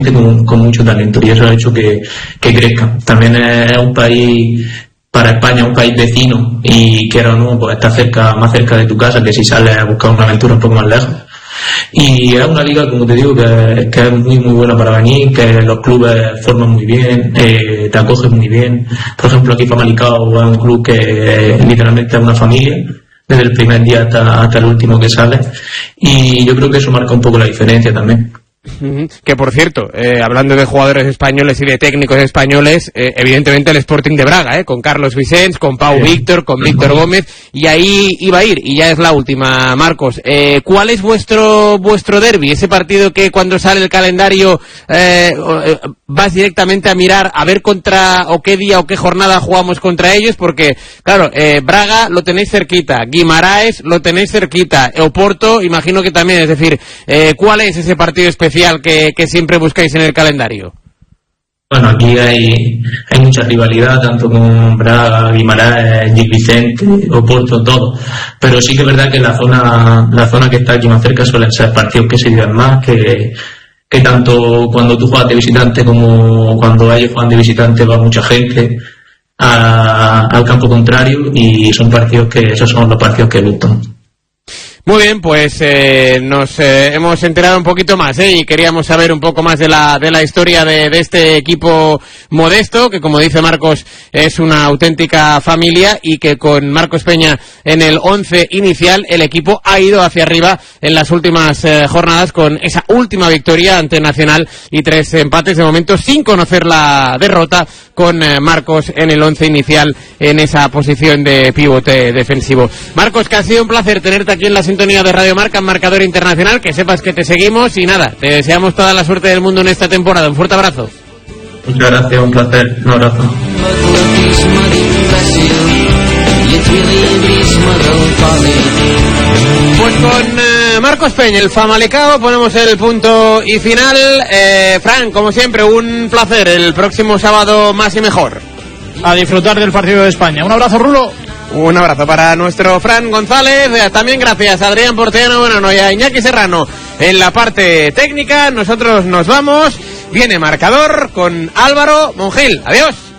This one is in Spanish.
con mucho talento, y eso ha hecho que crezca. También es un país, para España, un país vecino, y quiera o no, pues está más cerca de tu casa que si sales a buscar una aventura un poco más lejos. Y es una liga, como te digo, que es muy muy buena para venir, que los clubes forman muy bien, te acogen muy bien. Por ejemplo, aquí Famalicão es un club que literalmente es una familia, desde el primer día hasta el último que sale, y yo creo que eso marca un poco la diferencia también. Que por cierto, hablando de jugadores españoles y de técnicos españoles, evidentemente el Sporting de Braga, con Carlos Vicens, con Pau Víctor, con Víctor Gómez, y ahí iba a ir, y ya es la última, Marcos. ¿Cuál es vuestro derbi? Ese partido que cuando sale el calendario vas directamente a mirar a ver contra o qué día o qué jornada jugamos contra ellos, porque claro, Braga lo tenéis cerquita, Guimaraes lo tenéis cerquita, Oporto imagino que también, es decir, ¿cuál es ese partido especial que siempre buscáis en el calendario? Bueno, aquí hay mucha rivalidad, tanto con Braga, Guimaraes, Gil Vicente, Oporto, todo. Pero sí que es verdad que la zona que está aquí más cerca suelen ser partidos que se viven más, que tanto cuando tú juegas de visitante como cuando ellos juegan de visitante va mucha gente al campo contrario, y son partidos esos son los partidos que gustan. Muy bien, pues nos hemos enterado un poquito más, y queríamos saber un poco más de la historia de este equipo modesto, que como dice Marcos es una auténtica familia, y que con Marcos Peña en el 11 inicial el equipo ha ido hacia arriba en las últimas jornadas con esa última victoria ante Nacional y 3 empates de momento sin conocer la derrota, con Marcos en el 11 inicial en esa posición de pivote defensivo. Marcos, que ha sido un placer tenerte aquí en la sintonía de Radio Marca, en Marcador Internacional, que sepas que te seguimos y nada, te deseamos toda la suerte del mundo en esta temporada. Un fuerte abrazo. Muchas gracias, un placer, un abrazo. Pues con Marcos Peña, el Famalicão, ponemos el punto y final. Fran, como siempre, un placer. El próximo sábado más y mejor. A disfrutar del partido de España. Un abrazo, Rulo. Un abrazo para nuestro Fran González. También gracias a Adrián Portellano, y a Iñaki Serrano en la parte técnica. Nosotros nos vamos. Viene Marcador con Álvaro Mongil. Adiós.